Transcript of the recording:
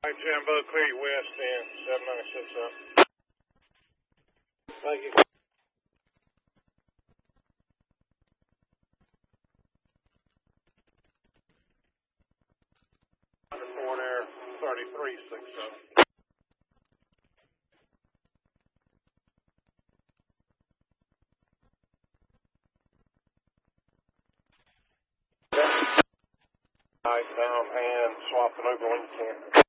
Jimbo, clear you west end, 796 up. Thank you. Fort Air, 33 6 up. Nice down hand, swapping over when you can.